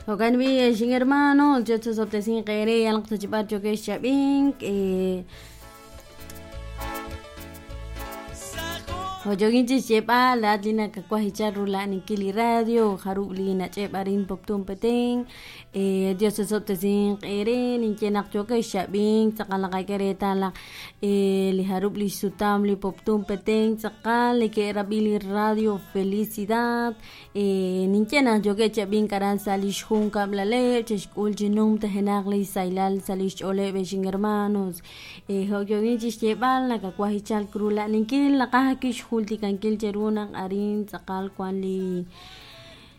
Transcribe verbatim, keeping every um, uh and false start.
Hogan vi sin hermano, yo te sopte sin querer, al que chipar yo que chabin, eh Hojogin ci chepa la dina ka kwa hicharula ni kili radio harubli na cheparin poptum peteng eh Dios se sopte sin ere ni chenak choke shabing sakala ka kereta la eh li harubli sutam li poptum peteng sakal li ke rabili radio felicidad eh ni chenak choke chabing karan salish hun kablale cheskul jinum te henagli sailal salish ole beshin hermanos eh hojogin ci chepa la ka kwa hichal krula ni kil la ka hakish hulti kan kil cherunang arin sakal kwan li